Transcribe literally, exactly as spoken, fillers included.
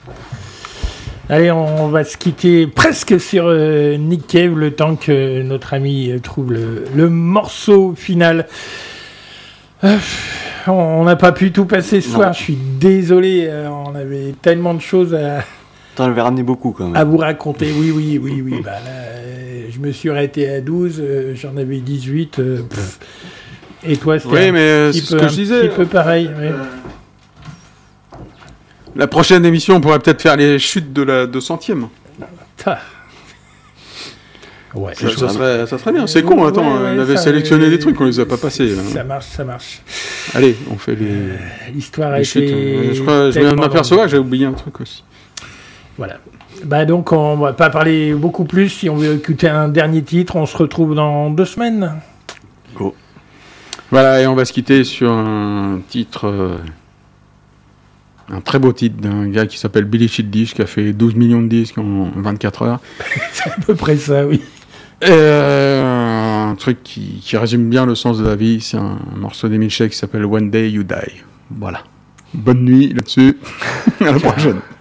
Allez, on va se quitter presque sur euh, Nick Cave, le temps que notre ami euh, trouve le, le morceau final. Euh, on n'a pas pu tout passer ce non. soir, je suis désolé, euh, on avait tellement de choses à... T'en avais ramené beaucoup quand même. À vous raconter, oui, oui, oui, oui. Bah, là, euh, je me suis arrêté à douze, euh, j'en avais dix-huit. Euh, et toi, c'était oui, un, mais petit, c'est peu, ce que un je disais. petit peu pareil. Ouais. La prochaine émission, on pourrait peut-être faire les chutes de la deux centième. Ah. Ouais, ça, ça, serait, ça serait bien. C'est con, attends, ouais, ouais, on avait sélectionné euh, des trucs, on les a pas passés. Là. Ça marche, ça marche. Allez, on fait les. Euh, l'histoire les a chutes. été. Je, crois, je viens de m'apercevoir que j'ai oublié un truc aussi. Voilà. Bah donc, on va pas parler beaucoup plus. Si on veut écouter un dernier titre, on se retrouve dans deux semaines. Go. Voilà, et on va se quitter sur un titre. Euh... Un très beau titre d'un gars qui s'appelle Billy Childish, qui a fait douze millions de disques en vingt-quatre heures. C'est à peu près ça, oui. Et euh, un truc qui, qui résume bien le sens de la vie, c'est un morceau d'Emile Shake qui s'appelle One Day You Die. Voilà. Bonne nuit là-dessus. À la prochaine.